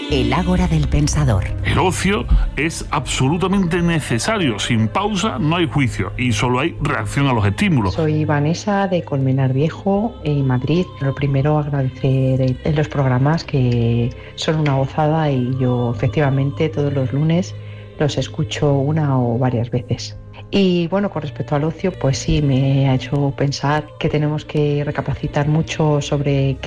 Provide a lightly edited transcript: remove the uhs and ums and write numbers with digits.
El Ágora del Pensador. El ocio es absolutamente necesario. Sin pausa no hay juicio y solo hay reacción a los estímulos. Soy Vanessa de Colmenar Viejo, en Madrid. Lo primero, agradecer los programas que son una gozada y yo efectivamente todos los lunes los escucho una o varias veces. Y bueno, con respecto al ocio, pues sí, me ha hecho pensar que tenemos que recapacitar mucho sobre qué